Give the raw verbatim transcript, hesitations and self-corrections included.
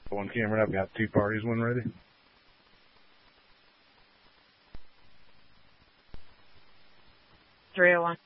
One Cameron, I've got two parties when ready. three oh one.